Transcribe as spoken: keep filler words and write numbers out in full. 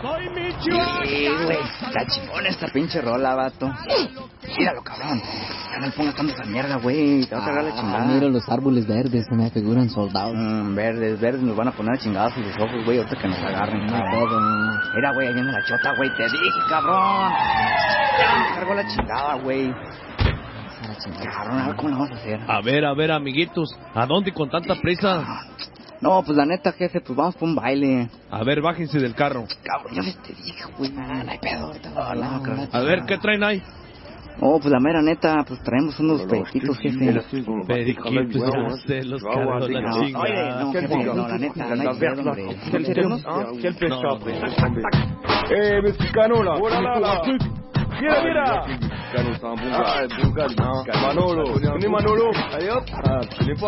Soy Michoacán. Sí, güey, está chingona esta pinche rola, vato. Míralo, cabrón. Ya no le pongas tanto esa mierda, güey. Te va a cagar la chingada. Mira los árboles verdes, se me figuran soldados. Mm, verdes, verdes, nos van a poner a chingados en los ojos, güey, ahorita que nos agarren. No cabrón. todo. Mira, güey, ahí viene la chota, güey, te dije, cabrón. Ya me cargó la chingada, güey. Cabrón, a ver cómo lo vamos a hacer. A ver, a ver, amiguitos, ¿a dónde con tanta prisa? No, pues la neta, jefe, pues vamos por un baile. A ver, bájense del carro. Cabrón, ya ves, te dije, güey. No hay pedo, ahorita vamos a hablar, cabrón. A ver, ¿qué traen ahí? Oh, pues la mera neta, pues traemos unos periquitos, jefe. Periquitos, ya se los cargó la No, oye, chingada. no, jefe, no, la neta, no hay pedo, hombre. Quel No, pescado. güey. Eh, mexicano là. Oh là là là. Mira, mira. Mexicano, c'est un bon Ah, gars. bon gars. Manolo. Venez Manolo. Allez hop. Ah, tu connais pas.